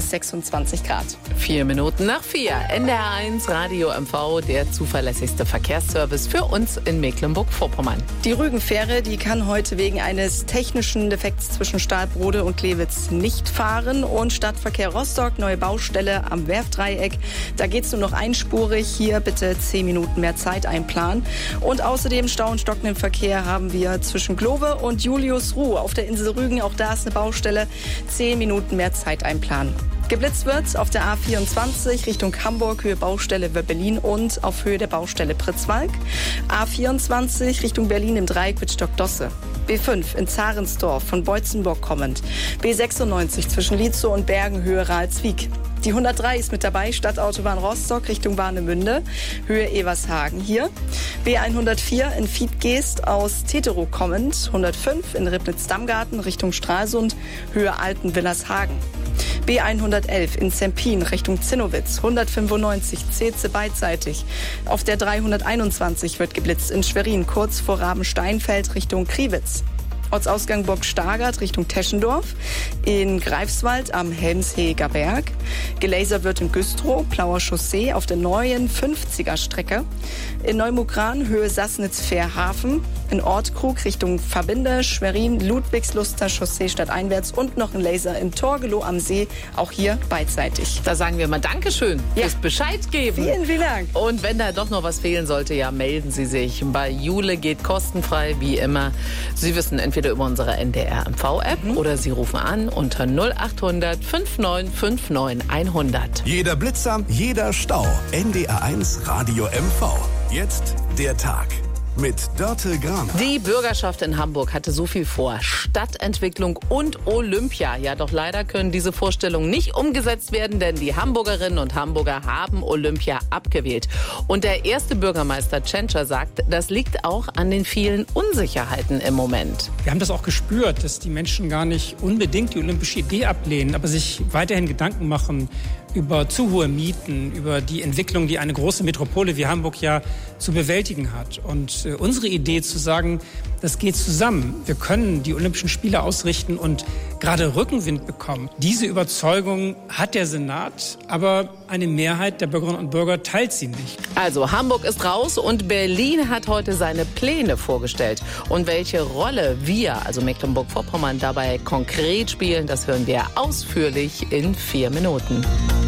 bis 26 Grad. 4 Minuten nach 4. NDR1 Radio MV, der zuverlässigste Verkehrsservice für uns in Mecklenburg-Vorpommern. Die Rügenfähre, die kann heute wegen eines technischen Defekts zwischen Stahlbrode und Klewitz nicht fahren. Und Stadtverkehr Rostock, neue Baustelle am Werftdreieck. Da geht es nur noch einspurig. Hier bitte 10 Minuten mehr Zeit einplanen. Und außerdem Stau und stockenden Verkehr haben wir zwischen Glove und Juliusruh auf der Insel Rügen. Auch da ist eine Baustelle. 10 Minuten mehr Zeit einplanen. Geblitzt wird auf der A24 Richtung Hamburg, Höhe Baustelle Wöbbelin und auf Höhe der Baustelle Pritzwalk. A24 Richtung Berlin im Dreieck Wittstock-Dosse. B5 in Zarensdorf von Beutzenburg kommend. B96 zwischen Lietzow und Bergen, Höhe Ralswiek. Die 103 ist mit dabei, Stadtautobahn Rostock Richtung Warnemünde, Höhe Evershagen hier. B104 in Fiedgeest aus Teterow kommend, 105 in Ribnitz-Dammgarten Richtung Stralsund, Höhe Altenwillershagen. B111 in Zempin Richtung Zinnowitz, 195 Zeetze beidseitig. Auf der 321 wird geblitzt in Schwerin, kurz vor Rabensteinfeld Richtung Kriwitz. Ortsausgang Burg-Stargard Richtung Teschendorf, in Greifswald am Helmsheger Berg. Gelasert wird in Güstrow, Plauer Chaussee auf der neuen 50er-Strecke. In Neumukran, Höhe Sassnitz-Fährhafen. In Ortkrug Richtung Verbinde, Schwerin, Ludwigsluster Chaussee stadteinwärts und noch ein Laser in Torgelow am See, auch hier beidseitig. Da sagen wir mal Dankeschön fürs Bescheid geben. Vielen, vielen Dank. Und wenn da doch noch was fehlen sollte, ja, melden Sie sich. Bei Jule geht kostenfrei, wie immer. Sie wissen, entweder über unsere NDR-MV-App oder Sie rufen an unter 0800 5959 100. Jeder Blitzer, jeder Stau. NDR1 Radio MV. Jetzt der Tag mit Dörte Graner. Die Bürgerschaft in Hamburg hatte so viel vor. Stadtentwicklung und Olympia. Ja, doch leider können diese Vorstellungen nicht umgesetzt werden, denn die Hamburgerinnen und Hamburger haben Olympia abgewählt. Und der erste Bürgermeister Tschentscher sagt, das liegt auch an den vielen Unsicherheiten im Moment. Wir haben das auch gespürt, dass die Menschen gar nicht unbedingt die olympische Idee ablehnen, aber sich weiterhin Gedanken machen über zu hohe Mieten, über die Entwicklung, die eine große Metropole wie Hamburg ja zu bewältigen hat. Und unsere Idee zu sagen, das geht zusammen. Wir können die Olympischen Spiele ausrichten und gerade Rückenwind bekommen. Diese Überzeugung hat der Senat, aber eine Mehrheit der Bürgerinnen und Bürger teilt sie nicht. Also Hamburg ist raus und Berlin hat heute seine Pläne vorgestellt. Und welche Rolle wir, also Mecklenburg-Vorpommern, dabei konkret spielen, das hören wir ausführlich in 4 Minuten.